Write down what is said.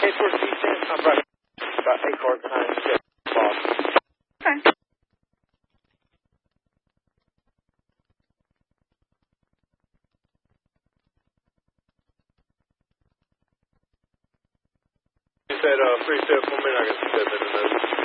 Head towards the east end. I'm right. About 8 cars behind the boss. Okay. You said free step for a minute. I can step in a minute.